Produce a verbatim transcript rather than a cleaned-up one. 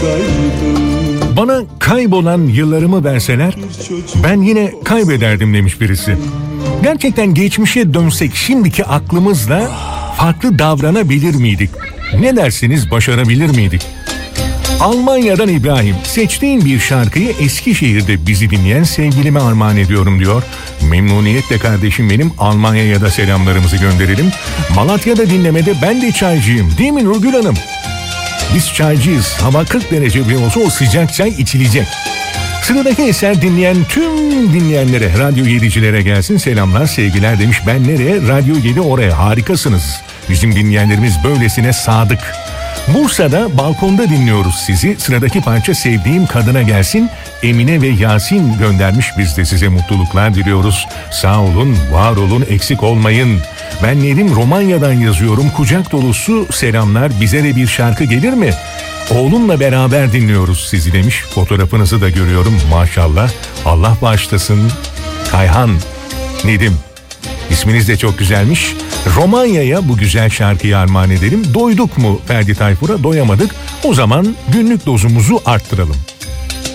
Bana kaybolan yıllarımı verseler ben yine kaybederdim demiş birisi. Gerçekten geçmişe dönsek şimdiki aklımızla farklı davranabilir miydik? Ne dersiniz, başarabilir miydik? Almanya'dan İbrahim, seçtiğin bir şarkıyı Eskişehir'de bizi dinleyen sevgilime armağan ediyorum diyor. Memnuniyetle kardeşim benim, Almanya'ya da selamlarımızı gönderelim. Malatya'da dinlemede ben de çaycıyım, değil mi Nurgül Hanım? Biz çaycıyız, hava kırk derece bile olsa o sıcak çay içilecek. Sıradaki eser dinleyen tüm dinleyenlere, Radyo yedicilere gelsin selamlar, sevgiler demiş. Ben nereye? Radyo yedi oraya, harikasınız. Bizim dinleyenlerimiz böylesine sadık. Bursa'da balkonda dinliyoruz sizi. Sıradaki parça sevdiğim kadına gelsin. Emine ve Yasin göndermiş, biz de size mutluluklar diliyoruz. Sağ olun, var olun, eksik olmayın. Ben Nedim Romanya'dan yazıyorum. Kucak dolusu selamlar. Bize de bir şarkı gelir mi? Oğlumla beraber dinliyoruz sizi demiş. Fotoğrafınızı da görüyorum maşallah. Allah bağışlasın. Kayhan Nedim. İsminiz de çok güzelmiş. Romanya'ya bu güzel şarkıyı armağan edelim. Doyduk mu Ferdi Tayfur'a? Doyamadık. O zaman günlük dozumuzu arttıralım.